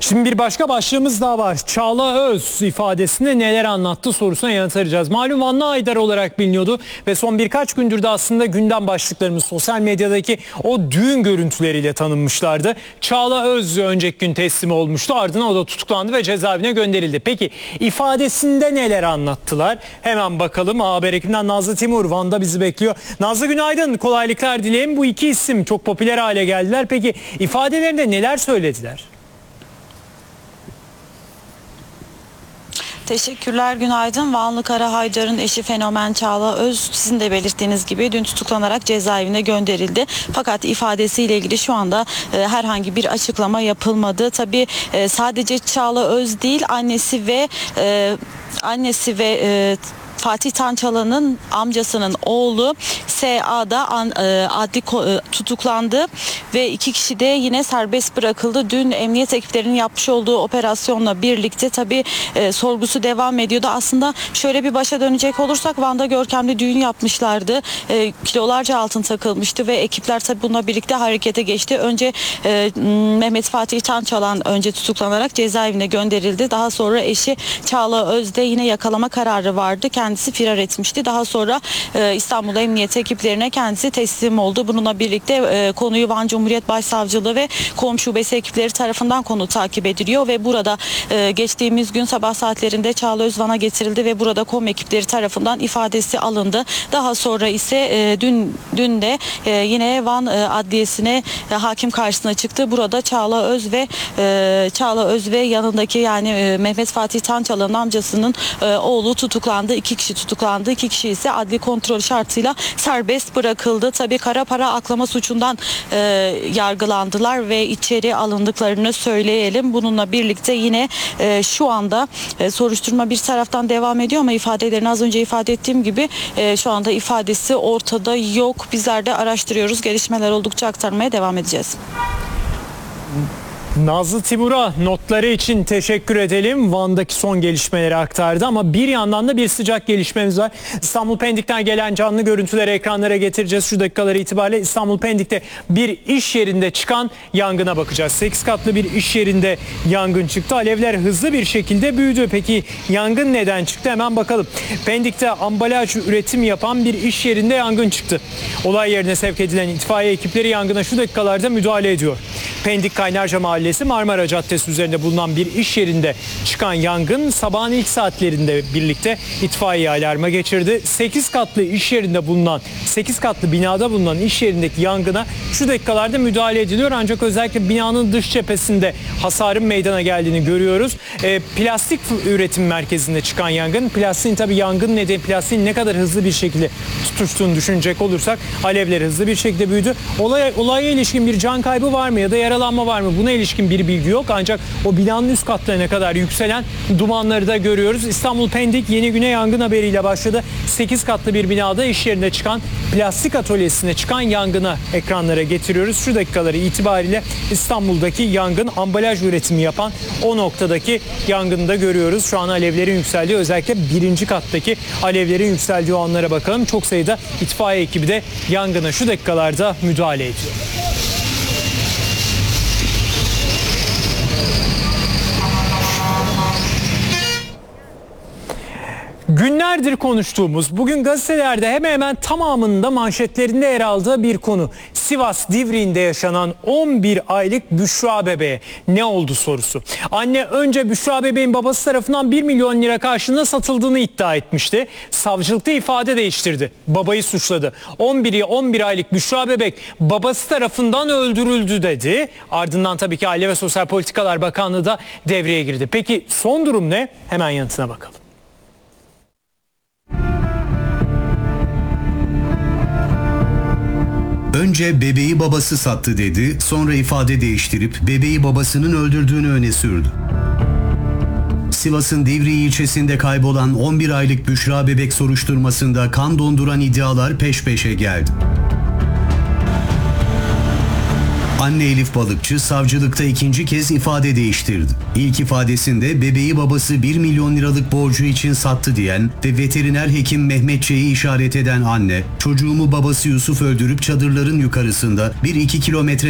Şimdi bir başka başlığımız daha var. Çağla Öz ifadesinde neler anlattı sorusuna yanıt arayacağız. Malum Vanlı Haydar olarak biliniyordu ve son birkaç gündür de aslında gündem başlıklarımız sosyal medyadaki o düğün görüntüleriyle tanınmışlardı. Çağla Öz önceki gün teslim olmuştu, ardından o da tutuklandı ve cezaevine gönderildi. Peki ifadesinde neler anlattılar? Hemen bakalım. Haber ekibinden Nazlı Timur Van'da bizi bekliyor. Nazlı, günaydın, kolaylıklar dileyim. Bu iki isim çok popüler hale geldiler. Peki ifadelerinde neler söylediler? Teşekkürler, günaydın. Vanlı Kara Haydar'ın eşi Fenomen Çağla Öz, sizin de belirttiğiniz gibi dün tutuklanarak cezaevine gönderildi. Fakat ifadesiyle ilgili şu anda herhangi bir açıklama yapılmadı. Tabii sadece Çağla Öz değil, annesi ve Fatih Tançalan'ın amcasının oğlu S.A.'da tutuklandı ve iki kişi de yine serbest bırakıldı. Dün emniyet ekiplerinin yapmış olduğu operasyonla birlikte tabii sorgusu devam ediyordu. Aslında şöyle bir başa dönecek olursak, Van'da görkemli düğün yapmışlardı. Kilolarca altın takılmıştı ve ekipler tabii bununla birlikte harekete geçti. Önce Mehmet Fatih Tançalan önce tutuklanarak cezaevine gönderildi. Daha sonra eşi Çağla Öz'de yine yakalama kararı vardı. Kendisi firar etmişti. Daha sonra İstanbul Emniyet ekiplerine kendisi teslim oldu. Bununla birlikte konuyu Van Cumhuriyet Başsavcılığı ve KOM şubesi ekipleri tarafından konu takip ediliyor ve burada geçtiğimiz gün sabah saatlerinde Çağla Öz Van'a getirildi ve burada KOM ekipleri tarafından ifadesi alındı. Daha sonra ise dün de yine Van Adliyesi'ne hakim karşısına çıktı. Burada Çağla Öz ve yanındaki, yani Mehmet Fatih Tançalan'ın amcasının oğlu tutuklandı. İki kişi tutuklandı. İki kişi ise adli kontrol şartıyla serbest bırakıldı. Tabii kara para aklama suçundan yargılandılar ve içeri alındıklarını söyleyelim. Bununla birlikte yine şu anda soruşturma bir taraftan devam ediyor ama ifadelerini az önce ifade ettiğim gibi şu anda ifadesi ortada yok. Bizler de araştırıyoruz. Gelişmeler oldukça aktarmaya devam edeceğiz. Nazlı Timur'a notları için teşekkür edelim. Van'daki son gelişmeleri aktardı ama bir yandan da bir sıcak gelişmemiz var. İstanbul Pendik'ten gelen canlı görüntüleri ekranlara getireceğiz. Şu dakikaları itibariyle İstanbul Pendik'te bir iş yerinde çıkan yangına bakacağız. 8 katlı bir iş yerinde yangın çıktı. Alevler hızlı bir şekilde büyüdü. Peki yangın neden çıktı? Hemen bakalım. Pendik'te ambalaj üretim yapan bir iş yerinde yangın çıktı. Olay yerine sevk edilen itfaiye ekipleri yangına şu dakikalarda müdahale ediyor. Pendik Kaynarca Mahallesi Marmara Caddesi üzerinde bulunan bir iş yerinde çıkan yangın sabahın ilk saatlerinde birlikte itfaiye alarma geçirdi. 8 katlı binada bulunan iş yerindeki yangına şu dakikalarda müdahale ediliyor. Ancak özellikle binanın dış cephesinde hasarın meydana geldiğini görüyoruz. Plastik üretim merkezinde çıkan yangın. Plastiğin tabii yangın nedeni, plastiğin ne kadar hızlı bir şekilde tutuştuğunu düşünecek olursak alevler hızlı bir şekilde büyüdü. Olaya ilişkin bir can kaybı var mı ya da yaralanma var mı? Buna ilişkin bir bilgi yok. Ancak o binanın üst katlarına kadar yükselen dumanları da görüyoruz. İstanbul Pendik yeni güne yangın haberiyle başladı. 8 katlı bir binada iş yerinde çıkan, plastik atölyesine çıkan yangına ekranlara getiriyoruz. Şu dakikaları itibariyle İstanbul'daki yangın, ambalaj üretimi yapan o noktadaki yangını da görüyoruz. Şu an alevlerin yükseldiği, özellikle birinci kattaki alevlerin yükseldiği o anlara bakalım. Çok sayıda itfaiye ekibi de yangına şu dakikalarda müdahale ediyor. Günlerdir konuştuğumuz, bugün gazetelerde hemen hemen tamamında manşetlerinde yer aldığı bir konu. Sivas Divriği'nde yaşanan 11 aylık Büşra bebeğe ne oldu sorusu. Anne önce Büşra bebeğin babası tarafından 1 milyon lira karşılığında satıldığını iddia etmişti. Savcılıkta ifade değiştirdi. Babayı suçladı. 11 aylık Büşra bebek babası tarafından öldürüldü dedi. Ardından tabii ki Aile ve Sosyal Politikalar Bakanlığı da devreye girdi. Peki son durum ne? Hemen yanıtına bakalım. Önce bebeği babası sattı dedi, sonra ifade değiştirip bebeği babasının öldürdüğünü öne sürdü. Sivas'ın Divriği ilçesinde kaybolan 11 aylık Büşra bebek soruşturmasında kan donduran iddialar peş peşe geldi. Anne Elif Balıkçı savcılıkta ikinci kez ifade değiştirdi. İlk ifadesinde bebeği babası 1 milyon liralık borcu için sattı diyen ve veteriner hekim Mehmet Ç'yi işaret eden anne, çocuğumu babası Yusuf öldürüp çadırların yukarısında 1-2 kilometre